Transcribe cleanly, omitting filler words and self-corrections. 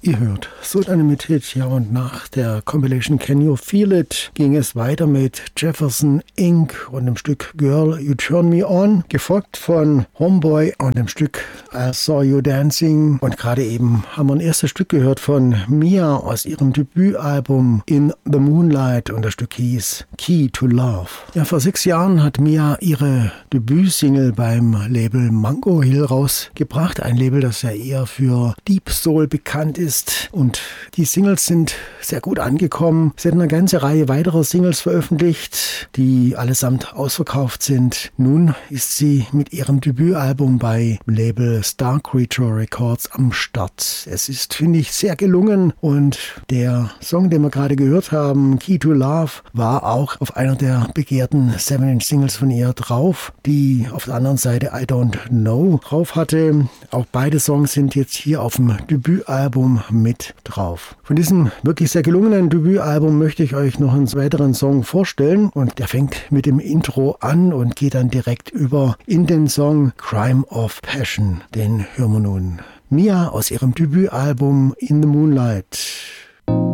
Ihr hört Pseudonymity, ja, und nach der Compilation Can You Feel It ging es weiter mit Jefferson Inc. und dem Stück Girl You Turn Me On, gefolgt von Homeboy und dem Stück I Saw You Dancing. Und gerade eben haben wir ein erstes Stück gehört von Mia aus ihrem Debütalbum In the Moonlight und das Stück hieß Key to Love. Ja, vor 6 Jahren hat Mia ihre Debütsingle beim Label Mango Hill rausgebracht, ein Label, das ja eher für Deep Soul bekannt ist. Und die Singles sind sehr gut angekommen. Sie hat eine ganze Reihe weiterer Singles veröffentlicht, die allesamt ausverkauft sind. Nun ist sie mit ihrem Debütalbum bei Label Star Creature Records am Start. Es ist, finde ich, sehr gelungen und der Song, den wir gerade gehört haben, Key to Love, war auch auf einer der begehrten 7-Inch-Singles von ihr drauf, die auf der anderen Seite I Don't Know drauf hatte. Auch beide Songs sind jetzt hier auf dem Debütalbum mit drauf. Von diesem wirklich sehr gelungenen Debütalbum möchte ich euch noch einen weiteren Song vorstellen und der fängt mit dem Intro an und geht dann direkt über in den Song Crime of Passion. Den hören wir nun. Mia aus ihrem Debütalbum In the Moonlight.